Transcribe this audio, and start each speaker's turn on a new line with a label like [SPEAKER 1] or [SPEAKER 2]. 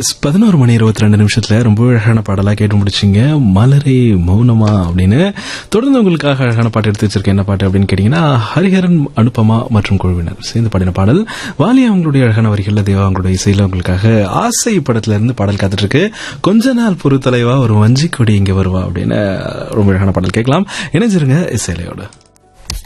[SPEAKER 1] 11:22 ரொம்ப அழகான பாடலா கேட்டு முடிச்சிங்க. மலரே மௌனமா அப்படின்னு. தொடர்ந்து உங்களுக்காக அழகான பாட்டு எடுத்து வச்சிருக்கேன். என்ன பாட்டு அப்படின்னு கேட்டீங்கன்னா, ஹரிஹரன், அனுபமா மற்றும் குழுவினர் சேர்ந்து பாடின பாடல். வாலி அவங்களுடைய அழகான வரிகள்ல, தேவா அவங்களுடைய இசையில உங்களுக்காக ஆசை படத்துல இருந்து பாடல் காத்துட்டு இருக்கு. கொஞ்ச நாள் பொறுத்தலைவா ஒரு வஞ்சி கொடி இங்க வருவா அப்படின்னு ரொம்ப அழகான பாடல் கேட்கலாம். இணைஞ்சிருங்க இசையிலையோட.